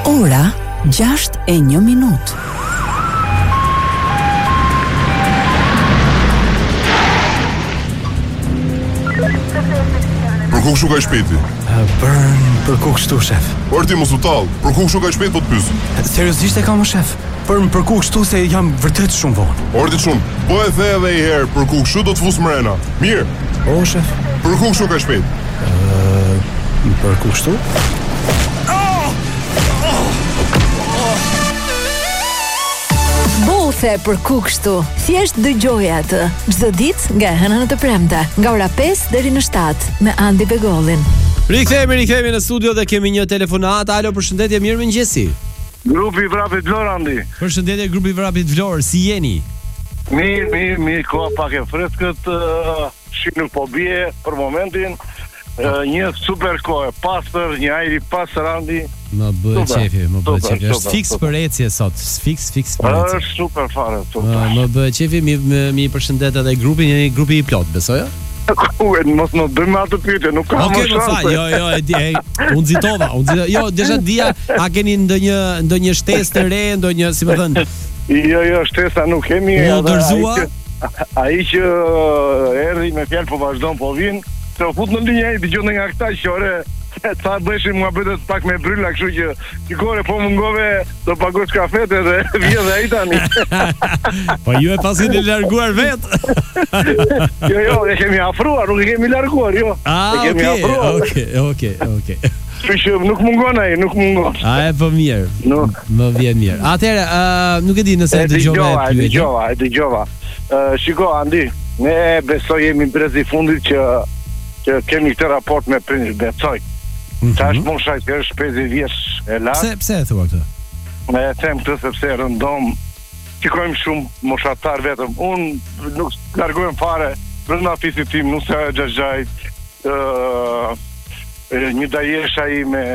Ora 6:01. Përku kështu ka shpejti? Për ku kështu, shef? Por ti mos u tall, përku kështu ka shpejt po të pyes? Seriozisht e kam, shef? Për ku kështu se jam vërtet shumë vonë. Ordi shumë, po e the edhe një herë, përku kështu do të fus mrena. Mirë. O, shef? Përku kështu ka shpejt? Për ku kështu? Bothe për ku kështu. Thjesht dëgjoj atë çdo ditë nga hëna në të premte, nga ora 5 deri në 7 me Andi Begollin. Rikthehemi në studio dhe kemi një telefonat. Alo, përshëndetje, mirëmëngjesi. Grupi Vrapit Vlorë, Andi. Përshëndetje, grupi Vrapit Vlorë, si jeni? Mirë, koha pak e freskët, shi nuk po bie për momentin. Një super kohë, pastër, një ajri pastër, Andi. Më bëhet qefi. Është fiks për ecje sot. Fiks për ecje. Është super fare. Më bëhet qefi, mi përshëndet edhe grupin, një grupi i plot, besoj? Mos në bëjmë atë pyetje, nuk ka më shanse. Jo, e di, unë zitova. Jo, desha dia, a keni ndonjë shtesë të re, ndonjë, si më thënë? Jo, shtesa nuk kemi. U dërzua? Ai që erdhi me fjalë po vazhdon po vin. Se u fut në linjë ai dëgjon nga këta qore. Sa bëshim muhabetet pak me brylla, kështu që qikore po mungove do pagosh kafete dhe vje dhe ai tani. Po ju e pasi të larguar vet. Jo, e kemi afruar, nuk e kemi larguar, jo. E kemi afruar. Okej. Që nuk mungon ai, nuk mungon. A e po mirë. Më vjen mirë. Atëherë, nuk e di nëse e dëgjova. Shiko, Andi, ne besoj jemi brez i fundit që kemi këtë raport me prindërit, besoj. Tash mosha që është 50 vjeç e lartë. Pse e thua këtë? Ne e them këtë sepse rëndom shikojmë shumë moshatar vetëm. Unë nuk largohem fare brenda fisit tim, nuk se xhaxhaj. Një dajesh ai me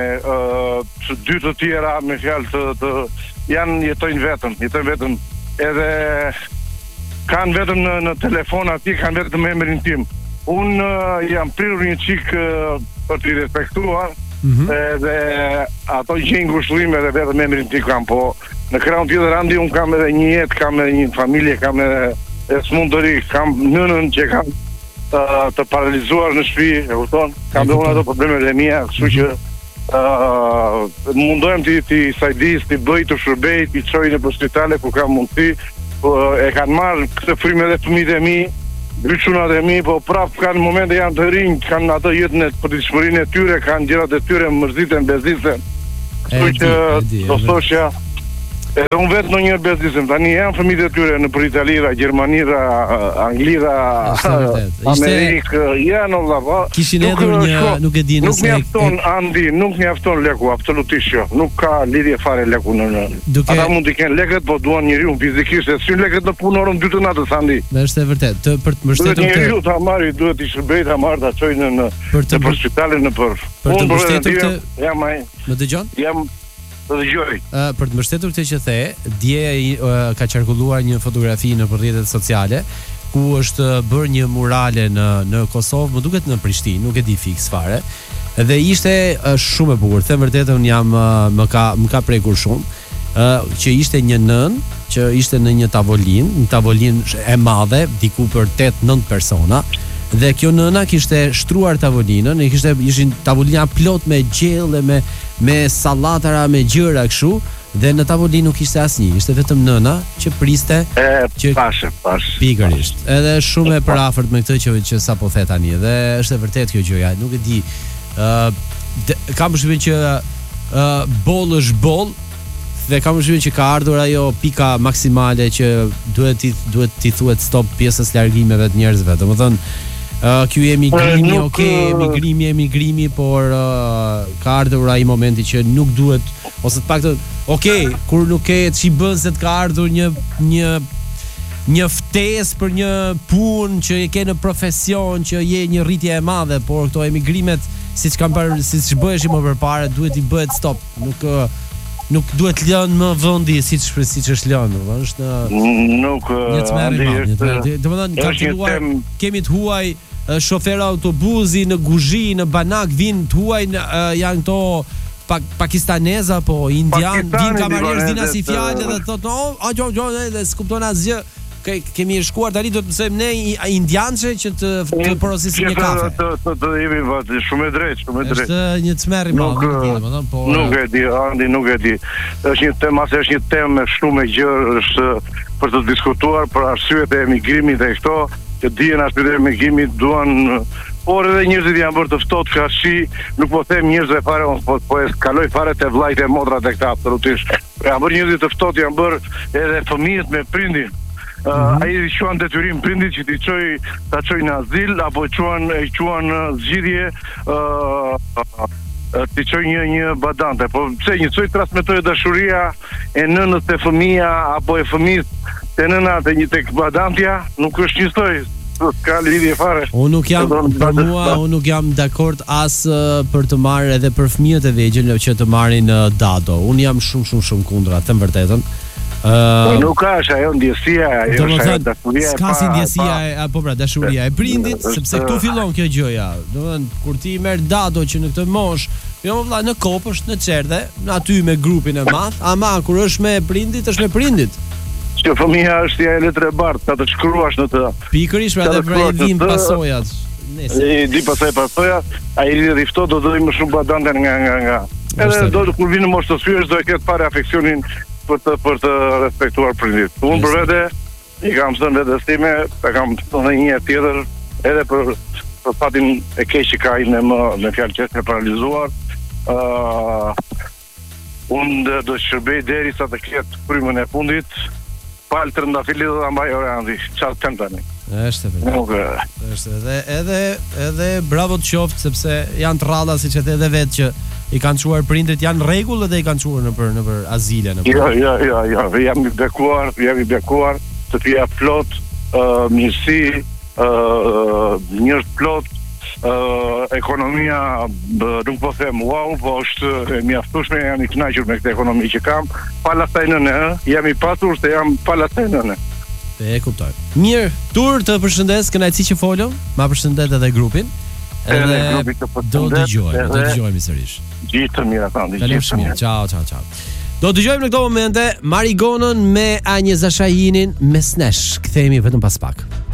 dy të tjera me fjalë të jetojnë vetëm. Edhe kanë vetëm në telefon aty, kanë vetëm emrin tim. Unë jam prirur një çik për t'i respektuar, edhe ato gjejnë ngushëllime dhe vetëm emrin tim kam, po në krahun tjetër, Andi, unë kam edhe një jetë, kam edhe një familje, kam edhe smundëri, kam nënën që kam të paralizuar në shtëpi, e kupton? Kam dhe unë ato problemet e mia, kështu që mundohem ti sajdis, ti bëj të shërbej, ti çoj në spitale ku kam mundësi, e kanë marrë këtë frymë edhe fëmijët e mi, Bryçunat e mi, po prap kanë momente janë të rinj, kanë ato jetën e përditshmërinë e tyre, kanë gjërat e tyre, mërziten, bezdisen. Kështu që do thoshja, edhe unë vetë në njërë bezdisen, tani janë fëmijët e tyre në për Italira, Gjermanira, Anglira, Amerikë, janë olla. Kishin edhur një, nuk e di nëse... Nuk mjafton, Andi, nuk mjafton leku, absolutisht jo. Nuk ka lidhje fare leku në... Ata mund t'i kenë leket, po duan njeriu fizikisht, e s'yn leket në punë orën 2 të natës, Andi. Është e vërtet, për të mbështetur këtë... Njeriu ta marri, duhet i shërbej, ta marrë, ta çojnë në për spitale në për... Për të mbështetur këtë... Jam ai. Më dëgjon? Për të mbështetur këtë që the, dje ka qarkulluar një fotografi në rrjetet sociale ku është bërë një murale në Kosovë, më duket në Prishtinë, nuk e di fiks fare. Dhe ishte shumë e bukur. Them vërtetën, më ka prekur shumë që ishte një nën që ishte në një tavolinë e madhe, diku për 8-9 persona. Dhe kjo nëna kishte shtruar tavolinën, ishin tavolina plot me gjellë, me sallatara, me gjëra kështu, dhe në tavolinë nuk ishte asnjë, ishte vetëm nëna që priste që pashë. Pikërisht. Edhe shumë e përafërt me këtë që sapo the tani, dhe është e vërtet kjo gjëja, nuk e di. Kam përshtypjen që boll është boll, dhe kam përshtypjen që ka ardhur ajo pika maksimale që duhet t'i thuhet stop pjesës largimeve të njerëzve. Domethënë ky emigrimi, emigrimi, por ka ardhur ai momenti që nuk duhet, ose të paktën, kur nuk ke ç'i bën se të ka ardhur një ftesë për një punë që e ke në profesion, që je një rritje e madhe, por këto emigrimet, siç bëheshin më përpara, duhet i bëhet stop. Nuk duhet lënë më vendi siç është lënë, është një tmerrje. Domethënë kemi të huaj shofer autobusi në Guzhi, në Banak, vinë të huaj, janë këto pakistanez apo indian, din kamarier din as i fjalë dhe thotë, dhe s'kupton asgjë. Kemi shkuar tani do të mësojmë ne indiançe që të porosin një kafe. Të jemi shumë e drejtë, shumë e drejtë. Është një çmerr i madh, po. Nuk e di, Andi, nuk e di. Është një temë, është një temë shumë e gjerë, është për të diskutuar për arsyet e emigrimit e këto, që dihen arsyet e emigrimit duan, por edhe njerëzit janë bërë të ftohtë kashi, nuk po them njerëzve fare, po e kaloj fare te vllajt e modrat e këta absolutisht. Janë bërë njerëzit të ftohtë, janë bërë edhe fëmijët me prindin. Ai i quan detyrim prindit që ta çojnë në azil apo e quan zgjidhje ti çojnë një badante, po pse një çoj transmetoj dashuria e nënës te fëmia apo e fëmisë te nëna tek badantja, nuk është një soi. Ka lidhje fare. Unë nuk jam dakord as për të marrë edhe për fëmijët e vegjël që të marrin dado. Unë jam shumë kundra, them vërtetën. Nuk ka ajo ndjesia, ajo është dashuria. S'ka si ndjesia apo pra dashuria e prindit, sepse këtu fillon kjo gjëja. Domethënë kur ti merr dado që në këtë moshë, jo vëlla në kopësht, në çerdhe, aty me grupin e madh, ama kur është me prindit, është me prindit. Që fëmia është ja e letre e bardhë, ta të shkruash në të. Pikërisht pra edhe pra i vim pasojat. Di pasojat, ai lidh i ftohtë do të më shumë badante nga. Edhe do kur vinë në moshë të syresh do e ketë fare afeksionin për të respektuar prindit. Unë për vete i kam thënë vetes time, e kam thënë një herë tjetër, edhe për fatin e keq që ka ai me fjalë që është paralizuar. Unë do të shërbej derisa të ketë frymën e fundit. Palë të rëndafili dhe da mbaj ore Andi, qatë të tani. Është edhe bravo të qoftë, sepse janë të rralla si që edhe vetë që i kanë quar prindrit, janë rregull dhe i kanë quar në për azile. Jo, jam i bekuar, të pia plot, mirësi, njërë plot, ekonomia, nuk po them wow, po është mjaftueshme, jam i kënaqur me këtë ekonomi që kam. Pala asaj nëne, jam i pasur se jam pala asaj nëne. E kuptoj. Mirë, Tur të përshëndes, kënaqësi që folëm, ma përshëndet edhe grupin. Edhe do dëgjojmë sërish. Gjithë të mirë ata, gjithë. Ciao. Do dëgjojmë në këto momente Marigonën me Anje Zashahinin me Snesh. Kthehemi vetëm pas pak.